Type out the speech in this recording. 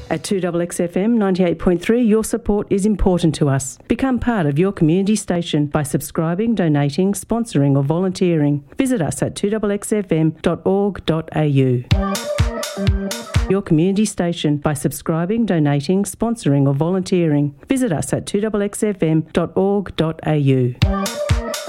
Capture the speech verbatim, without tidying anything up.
At two X X F M ninety-eight point three, your support is important to us. Become part of your community station by subscribing, donating, sponsoring or volunteering. Visit us at two x x f m dot org dot a u. Your community station by subscribing, donating, sponsoring or volunteering. Visit us at two x x f m dot org dot a u.